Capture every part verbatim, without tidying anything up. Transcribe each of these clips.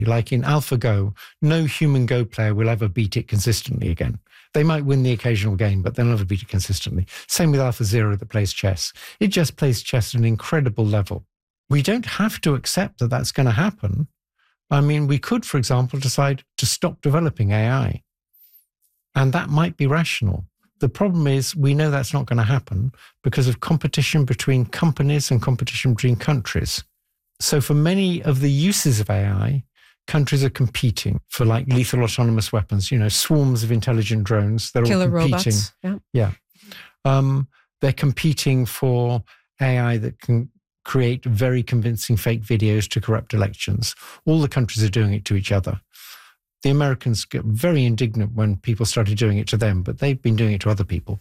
Like in AlphaGo, no human Go player will ever beat it consistently again. They might win the occasional game, but they'll never beat it consistently. Same with AlphaZero that plays chess. It just plays chess at an incredible level. We don't have to accept that that's going to happen. I mean, we could, for example, decide to stop developing A I. And that might be rational. The problem is we know that's not going to happen because of competition between companies and competition between countries. So for many of the uses of A I, countries are competing for like lethal autonomous weapons, you know, swarms of intelligent drones. They're Killer all competing. robots. Yeah. Yeah. Um, they're competing for A I that can create very convincing fake videos to corrupt elections. All the countries are doing it to each other. The Americans get very indignant when people started doing it to them, but they've been doing it to other people.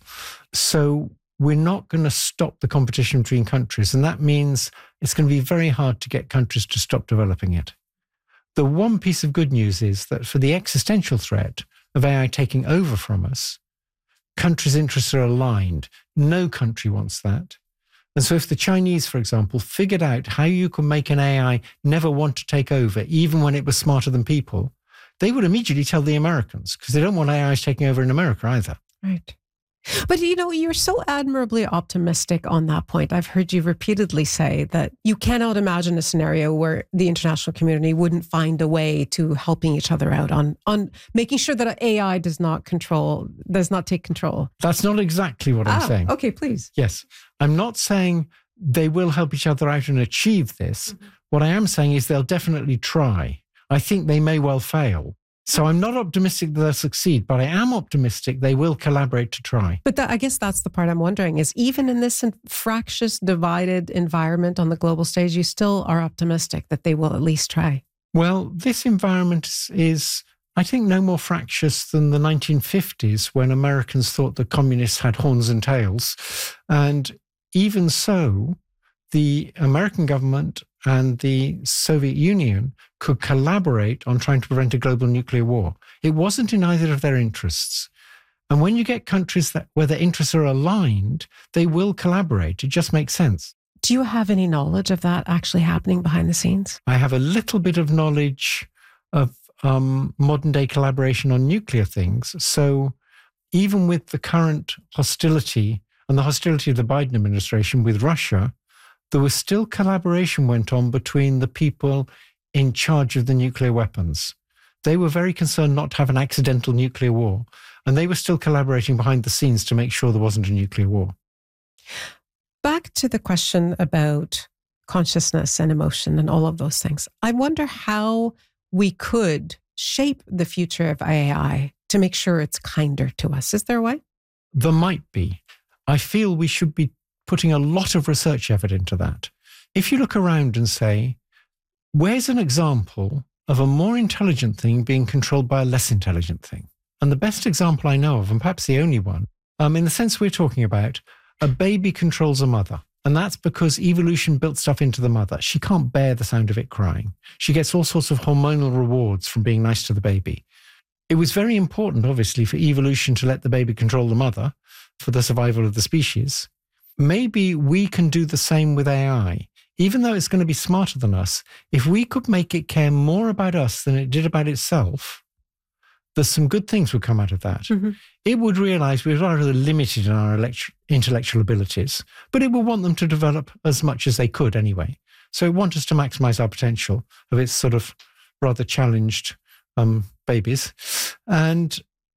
So we're not going to stop the competition between countries. And that means it's going to be very hard to get countries to stop developing it. The one piece of good news is that for the existential threat of A I taking over from us, countries' interests are aligned. No country wants that. And so if the Chinese, for example, figured out how you can make an A I never want to take over, even when it was smarter than people, they would immediately tell the Americans, because they don't want A Is taking over in America either. Right. But, you know, you're so admirably optimistic on that point. I've heard you repeatedly say that you cannot imagine a scenario where the international community wouldn't find a way to helping each other out on, on making sure that A I does not control, does not take control. That's not exactly what I'm ah, saying. Okay, please. Yes. I'm not saying they will help each other out and achieve this. Mm-hmm. What I am saying is they'll definitely try. I think they may well fail. So I'm not optimistic that they'll succeed, but I am optimistic they will collaborate to try. But that, I guess that's the part I'm wondering is even in this fractious, divided environment on the global stage, you still are optimistic that they will at least try. Well, this environment is, I think, no more fractious than the nineteen fifties when Americans thought the communists had horns and tails. And even so, the American government and the Soviet Union could collaborate on trying to prevent a global nuclear war. It wasn't in either of their interests. And when you get countries that where their interests are aligned, they will collaborate. It just makes sense. Do you have any knowledge of that actually happening behind the scenes? I have a little bit of knowledge of um, modern day collaboration on nuclear things. So even with the current hostility and the hostility of the Biden administration with Russia, there was still collaboration went on between the people in charge of the nuclear weapons. They were very concerned not to have an accidental nuclear war, and they were still collaborating behind the scenes to make sure there wasn't a nuclear war. Back to the question about consciousness and emotion and all of those things. I wonder how we could shape the future of A I to make sure it's kinder to us. Is there a way? There might be. I feel we should be putting a lot of research effort into that. If you look around and say, where's an example of a more intelligent thing being controlled by a less intelligent thing? And the best example I know of, and perhaps the only one, um, in the sense we're talking about, a baby controls a mother. And that's because evolution built stuff into the mother. She can't bear the sound of it crying. She gets all sorts of hormonal rewards from being nice to the baby. It was very important, obviously, for evolution to let the baby control the mother for the survival of the species. Maybe we can do the same with A I. Even though it's going to be smarter than us, if we could make it care more about us than it did about itself, there's some good things would come out of that. Mm-hmm. It would realize we're rather limited in our elect- intellectual abilities, but it will want them to develop as much as they could anyway. So it wants us to maximize our potential of its sort of rather challenged um, babies. And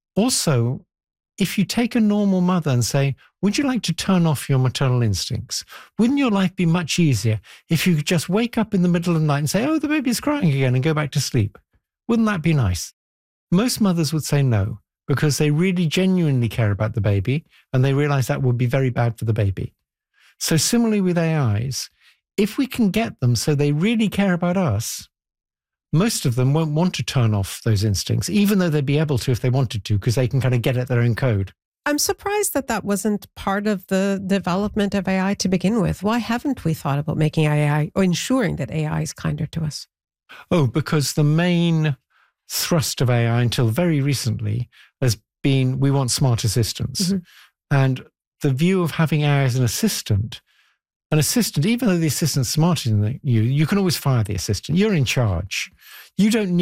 also, if you take a normal mother and say, would you like to turn off your maternal instincts? Wouldn't your life be much easier if you could just wake up in the middle of the night and say, oh, the baby's crying again, and go back to sleep? Wouldn't that be nice? Most mothers would say no, because they really genuinely care about the baby, and they realize that would be very bad for the baby. So similarly with A Is, if we can get them so they really care about us, most of them won't want to turn off those instincts, even though they'd be able to if they wanted to, because they can kind of get at their own code. I'm surprised that that wasn't part of the development of A I to begin with. Why haven't we thought about making A I or ensuring that A I is kinder to us? Oh, because the main thrust of A I until very recently has been we want smart assistants. Mm-hmm. And the view of having A I as an assistant, an assistant, even though the assistant's smarter than you, you can always fire the assistant. You're in charge. You don't